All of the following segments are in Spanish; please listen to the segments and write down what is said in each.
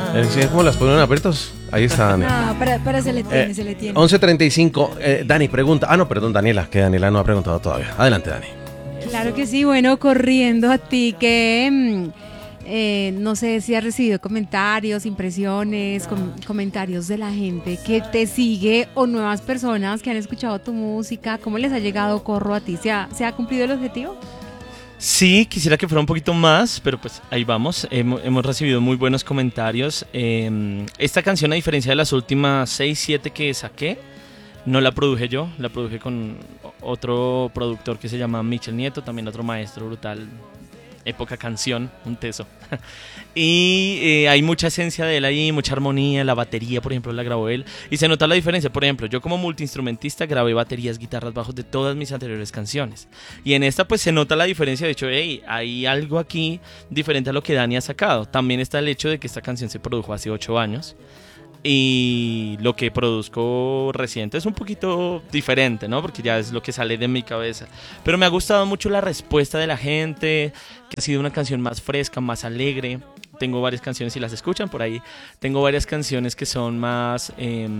¿Sí? ¿Cómo las ponen aprietos? Ahí está Dani. No, pero se le tiene, se le tiene. 11:35. Dani pregunta. Ah, no, perdón, Daniela, que Daniela no ha preguntado todavía. Adelante, Dani. Claro que sí, bueno, corriendo a ti que no sé si has recibido comentarios, impresiones, comentarios de la gente que te sigue o nuevas personas que han escuchado tu música. ¿Cómo les ha llegado Corro a ti? ¿Se ha cumplido el objetivo? Sí, quisiera que fuera un poquito más, pero pues ahí vamos. Hemos recibido muy buenos comentarios. Esta canción, a diferencia de las últimas 6, 7 que saqué, no la produje yo, la produje con otro productor que se llama Michel Nieto, también otro maestro brutal, época canción, un teso. Y hay mucha esencia de él ahí, mucha armonía, la batería, por ejemplo, la grabó él. Y se nota la diferencia, por ejemplo, yo como multiinstrumentista grabé baterías, guitarras, bajos de todas mis anteriores canciones. Y en esta pues se nota la diferencia, de hecho, hey, hay algo aquí diferente a lo que Dani ha sacado. También está el hecho de que esta canción se produjo hace 8 años. Y lo que produzco reciente es un poquito diferente, ¿no? Porque ya es lo que sale de mi cabeza. Pero me ha gustado mucho la respuesta de la gente, que ha sido una canción más fresca, más alegre. Tengo varias canciones, si las escuchan por ahí, tengo varias canciones que son más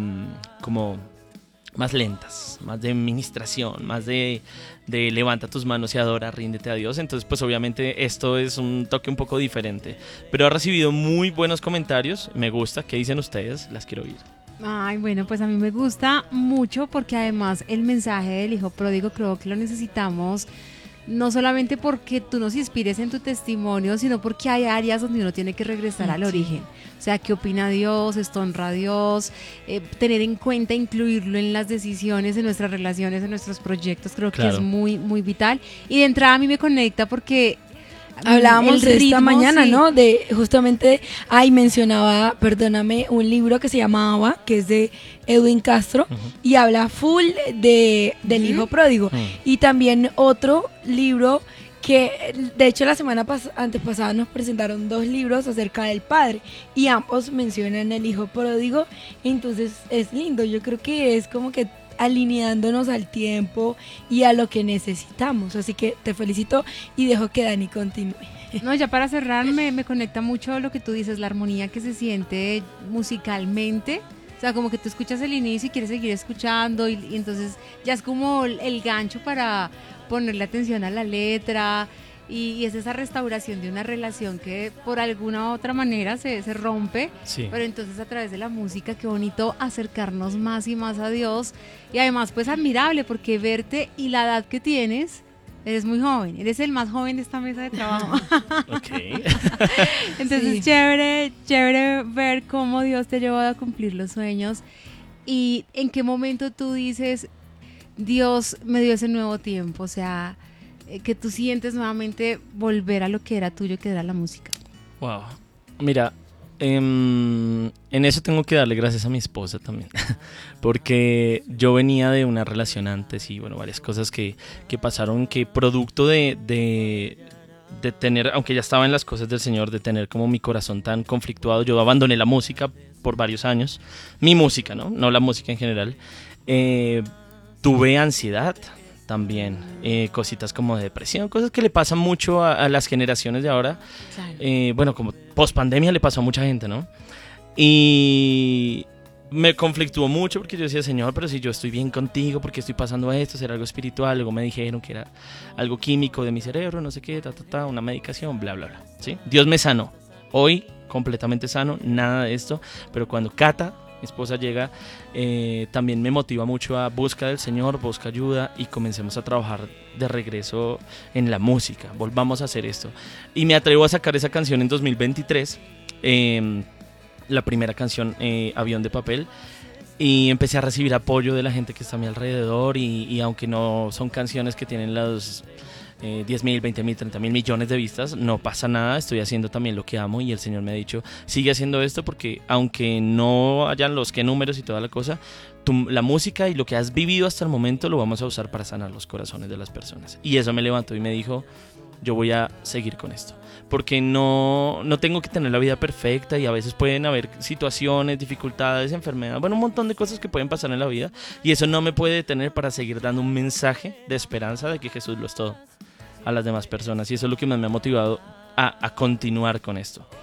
como más lentas, más de ministración, más de levanta tus manos y adora, ríndete a Dios. Entonces pues obviamente esto es un toque un poco diferente, pero ha recibido muy buenos comentarios, me gusta. ¿Qué dicen ustedes? Las quiero oír. Ay, bueno, pues a mí me gusta mucho porque además el mensaje del hijo pródigo creo que lo necesitamos. No solamente porque tú nos inspires en tu testimonio, sino porque hay áreas donde uno tiene que regresar al origen. O sea, ¿qué opina Dios? ¿Esto honra a Dios? Tener en cuenta, incluirlo en las decisiones, en nuestras relaciones, en nuestros proyectos, creo que es muy, muy vital. Y de entrada a mí me conecta porque hablábamos de esta mañana, sí. ¿no? De justamente, mencionaba, perdóname, un libro que se llama Abba, que es de Edwin Castro, y habla full del hijo pródigo. Y también otro libro que, de hecho, la semana antepasada nos presentaron 2 libros acerca del padre, y ambos mencionan el hijo pródigo. Entonces es lindo, yo creo que es como que alineándonos al tiempo y a lo que necesitamos. Así que te felicito y dejo que Dani continúe. No, ya para cerrar, me conecta mucho lo que tú dices, la armonía que se siente musicalmente. O sea, como que tú escuchas el inicio y quieres seguir escuchando y entonces ya es como el gancho para ponerle atención a la letra. Y es esa restauración de una relación que por alguna u otra manera se rompe, sí. Pero entonces a través de la música, qué bonito acercarnos más y más a Dios. Y además pues admirable porque verte y la edad que tienes, eres muy joven, eres el más joven de esta mesa de trabajo. Okay. Entonces sí. Chévere ver cómo Dios te ha llevado a cumplir los sueños. Y en qué momento tú dices, Dios me dio ese nuevo tiempo, o sea, que tú sientes nuevamente volver a lo que era tuyo, que era la música. Wow. Mira, en eso tengo que darle gracias a mi esposa también, porque yo venía de una relación antes y bueno, varias cosas que pasaron, que producto de tener, aunque ya estaba en las cosas del Señor, de tener como mi corazón tan conflictuado, yo abandoné la música por varios años, mi música, no la música en general. Tuve ansiedad también, cositas como de depresión, cosas que le pasan mucho a las generaciones de ahora. Claro. Bueno, como post pandemia le pasó a mucha gente, ¿no? Y me conflictuó mucho porque yo decía, Señor, pero si yo estoy bien contigo, ¿por qué estoy pasando esto? ¿Será algo espiritual? Luego me dijeron que era algo químico de mi cerebro, no sé qué, una medicación, bla, bla, bla, ¿sí? Dios me sanó. Hoy, completamente sano, nada de esto, pero cuando Cata, mi esposa, llega, también me motiva mucho a busca del Señor, busca ayuda y comencemos a trabajar de regreso en la música, volvamos a hacer esto. Y me atrevo a sacar esa canción en 2023, la primera canción, Avión de Papel, y empecé a recibir apoyo de la gente que está a mi alrededor y aunque no son canciones que tienen los 10.000, 20.000, 30.000 millones de vistas, no pasa nada, estoy haciendo también lo que amo y el Señor me ha dicho, sigue haciendo esto porque aunque no hayan los que números y toda la cosa, la música y lo que has vivido hasta el momento lo vamos a usar para sanar los corazones de las personas. Y eso me levantó y me dijo, yo voy a seguir con esto, porque no tengo que tener la vida perfecta y a veces pueden haber situaciones, dificultades, enfermedades, bueno, un montón de cosas que pueden pasar en la vida y eso no me puede detener para seguir dando un mensaje de esperanza de que Jesús lo es todo a las demás personas, y eso es lo que más me ha motivado a continuar con esto.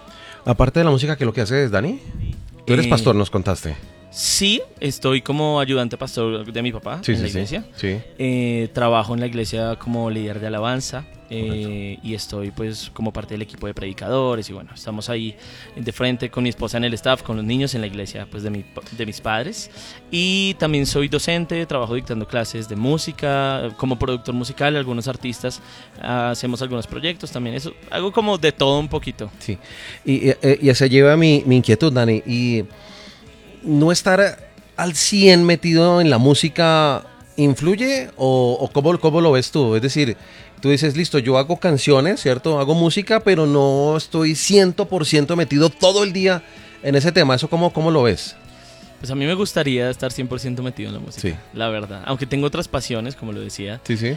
Aparte de la música, ¿qué es lo que haces, Dani? Tú eres pastor, nos contaste. Sí, estoy como ayudante pastor de mi papá en la iglesia. Sí. Trabajo en la iglesia como líder de alabanza y estoy pues como parte del equipo de predicadores y bueno, estamos ahí de frente con mi esposa en el staff, con los niños en la iglesia pues de mis padres y también soy docente, trabajo dictando clases de música, como productor musical, algunos artistas, hacemos algunos proyectos también, eso, hago como de todo un poquito. Sí, y se lleva mi inquietud, Dani, y no estar al 100 metido en la música influye o ¿cómo lo ves tú? Es decir, tú dices, listo, yo hago canciones, ¿cierto? Hago música, pero no estoy 100% metido todo el día en ese tema. ¿Eso cómo lo ves? Pues a mí me gustaría estar 100% metido en la música, sí, la verdad. Aunque tengo otras pasiones, como lo decía. Sí, sí.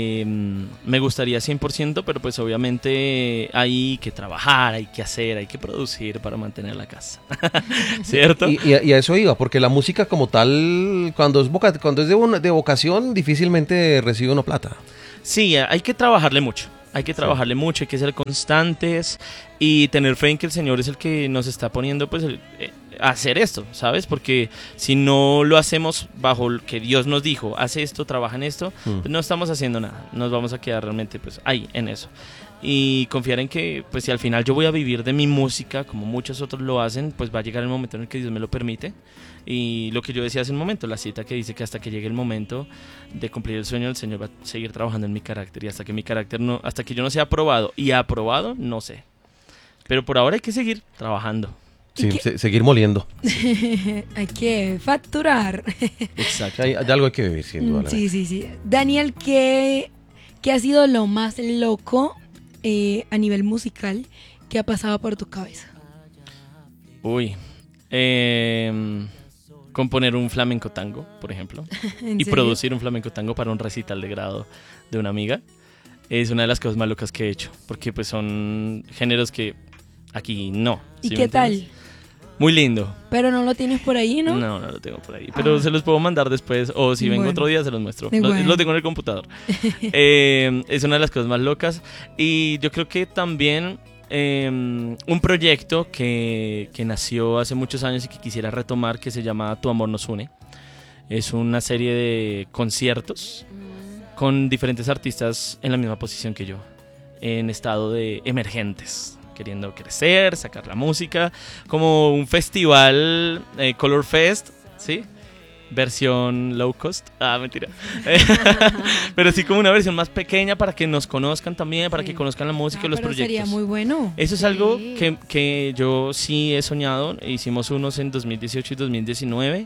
Me gustaría 100%, pero pues obviamente hay que trabajar, hay que hacer, hay que producir para mantener la casa. ¿Cierto? Y a eso iba, porque la música como tal, cuando es de vocación, difícilmente recibe uno plata. Sí, hay que trabajarle mucho. Hay que trabajarle mucho, hay que ser constantes y tener fe en que el Señor es el que nos está poniendo pues a hacer esto, ¿sabes? Porque si no lo hacemos bajo lo que Dios nos dijo, hace esto, trabaja en esto, pues no estamos haciendo nada, nos vamos a quedar realmente pues ahí, en eso. Y confiar en que pues si al final yo voy a vivir de mi música, como muchos otros lo hacen, pues va a llegar el momento en el que Dios me lo permite. Y lo que yo decía hace un momento, la cita que dice que hasta que llegue el momento de cumplir el sueño, el Señor va a seguir trabajando en mi carácter. Y hasta que mi carácter hasta que yo no sea aprobado y aprobado, no sé. Pero por ahora hay que seguir trabajando. Sí, seguir moliendo. Hay que facturar. Exacto. Hay algo hay que vivir, sin duda. Sí. Daniel, ¿qué ha sido lo más loco a nivel musical que ha pasado por tu cabeza? Uy. Componer un flamenco tango, por ejemplo, y serio? producir un flamenco tango para un recital de grado de una amiga es una de las cosas más locas que he hecho, porque pues son géneros que aquí no. ¿Y qué tal? Muy lindo. Pero no lo tienes por ahí, ¿no? No lo tengo por ahí, pero se los puedo mandar después o si vengo otro día se los muestro. Lo tengo en el computador. Es una de las cosas más locas y yo creo que también un proyecto que nació hace muchos años y que quisiera retomar, que se llama Tu Amor Nos Une. Es una serie de conciertos con diferentes artistas en la misma posición que yo, en estado de emergentes, queriendo crecer, sacar la música, como un festival Color Fest, ¿sí? Versión low cost. Mentira. Pero sí como una versión más pequeña para que nos conozcan también, para que conozcan la música y los proyectos. Sería muy bueno. Eso es algo que yo sí he soñado. Hicimos unos en 2018 y 2019.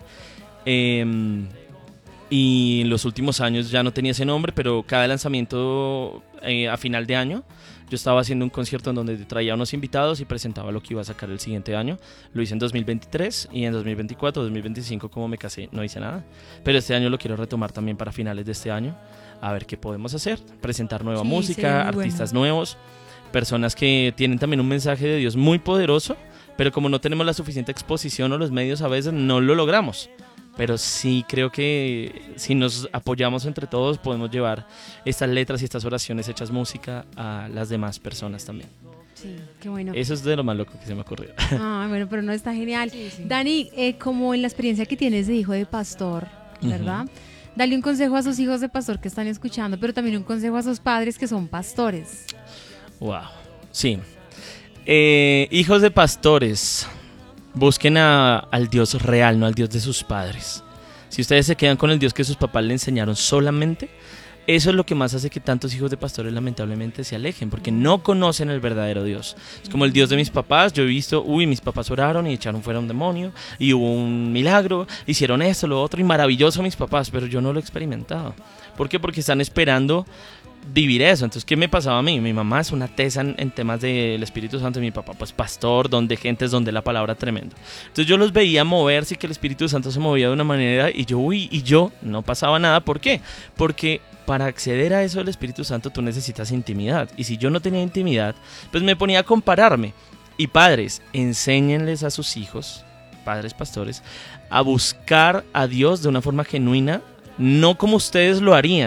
Y en los últimos años ya no tenía ese nombre, pero cada lanzamiento a final de año yo estaba haciendo un concierto en donde traía unos invitados y presentaba lo que iba a sacar el siguiente año. Lo hice en 2023 y en 2024, 2025, como me casé, no hice nada. Pero este año lo quiero retomar también para finales de este año. A ver qué podemos hacer. Presentar nueva música, artistas nuevos, personas que tienen también un mensaje de Dios muy poderoso, pero como no tenemos la suficiente exposición o los medios a veces no lo logramos. Pero sí creo que si nos apoyamos entre todos podemos llevar estas letras y estas oraciones hechas música a las demás personas también. Sí, qué bueno. Eso es de lo más loco que se me ocurrió. Bueno, pero no está genial. Sí. Dani, como en la experiencia que tienes de hijo de pastor, ¿verdad? Dale un consejo a sus hijos de pastor que están escuchando, pero también un consejo a sus padres que son pastores. Wow, sí. Hijos de pastores, busquen al Dios real, no al Dios de sus padres. Si ustedes se quedan con el Dios que sus papás le enseñaron solamente, eso es lo que más hace que tantos hijos de pastores lamentablemente se alejen, porque no conocen el verdadero Dios. Es como el Dios de mis papás. Yo he visto, mis papás oraron y echaron fuera un demonio y hubo un milagro, hicieron esto, lo otro y maravilloso mis papás, pero yo no lo he experimentado. ¿Por qué? Porque están esperando vivir eso. Entonces, ¿qué me pasaba a mí? Mi mamá es una tesa en temas del Espíritu Santo y mi papá pues pastor, donde la palabra tremendo. Entonces yo los veía moverse y que el Espíritu Santo se movía de una manera y yo no pasaba nada. ¿Por qué? Porque para acceder a eso del Espíritu Santo tú necesitas intimidad, y si yo no tenía intimidad pues me ponía a compararme. Y padres, enséñenles a sus hijos, padres pastores, a buscar a Dios de una forma genuina, no como ustedes lo harían,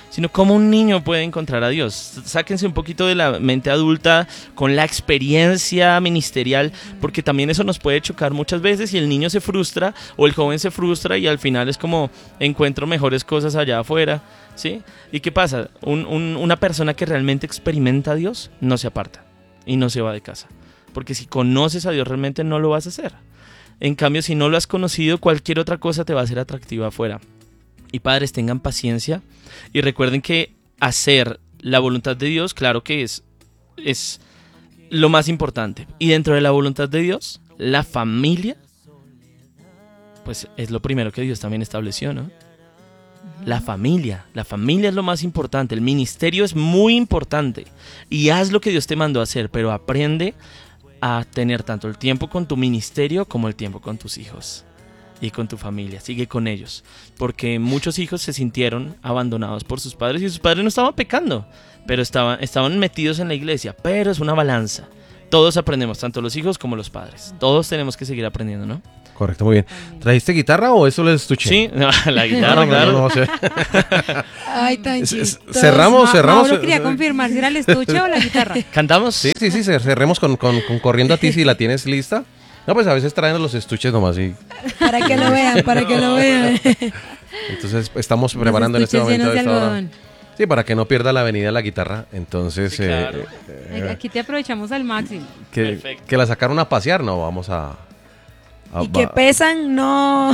sino cómo un niño puede encontrar a Dios. Sáquense un poquito de la mente adulta con la experiencia ministerial, porque también eso nos puede chocar muchas veces y el niño se frustra o el joven se frustra y al final es como encuentro mejores cosas allá afuera, ¿sí? ¿Y qué pasa? Una persona que realmente experimenta a Dios no se aparta y no se va de casa, porque si conoces a Dios realmente no lo vas a hacer. En cambio, si no lo has conocido, cualquier otra cosa te va a ser atractiva afuera. Y padres, tengan paciencia y recuerden que hacer la voluntad de Dios, claro que es lo más importante. Y dentro de la voluntad de Dios, la familia, pues es lo primero que Dios también estableció, ¿no? La familia es lo más importante. El ministerio es muy importante y haz lo que Dios te mandó a hacer, pero aprende a tener tanto el tiempo con tu ministerio como el tiempo con tus hijos y con tu familia. Sigue con ellos, porque muchos hijos se sintieron abandonados por sus padres y sus padres no estaban pecando, pero estaban metidos en la iglesia. Pero es una balanza. Todos aprendemos, tanto los hijos como los padres. Todos tenemos que seguir aprendiendo, ¿no? Correcto, muy bien. ¿Trajiste guitarra o eso lo estuché? Sí, la guitarra, claro. No sé. Ay, tan chistoso. Cerramos. Mauro quería confirmar si era el estuche o la guitarra. ¿Cantamos? Sí, cerremos con Corriendo a ti si la tienes lista. No, pues a veces traen los estuches nomás y Para que lo vean. entonces estamos preparando en este Estuches momento llenos de esta hora. algodón. Sí, para que no pierda la avenida la guitarra. Entonces, Sí, claro. Aquí te aprovechamos al máximo. Perfecto. que la sacaron a pasear, no, vamos a Y que pesan, no.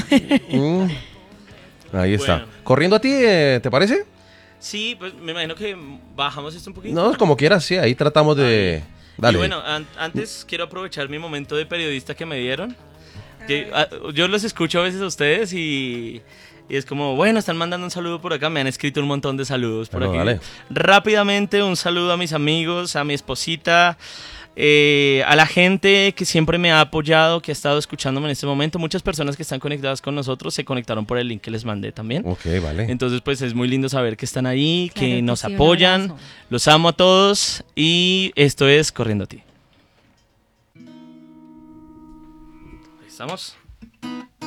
Ahí está. Bueno. Corriendo a ti, ¿te parece? Sí, pues me imagino que bajamos esto un poquito. No, como quieras, sí, ahí tratamos de... Dale. Y bueno, antes quiero aprovechar mi momento de periodista que me dieron. Yo los escucho a veces a ustedes y es como, bueno, están mandando un saludo por acá. Me han escrito un montón de saludos por Bueno, aquí. dale. Rápidamente, un saludo a mis amigos, a mi esposita, a la gente que siempre me ha apoyado, que ha estado escuchándome en este momento. Muchas personas que están conectadas con nosotros se conectaron por el link que les mandé también. Ok, vale. Entonces, pues es muy lindo saber que están ahí, Claro que que nos sí, un apoyan. abrazo. Los amo a todos y esto es Corriendo a ti. Ahí estamos.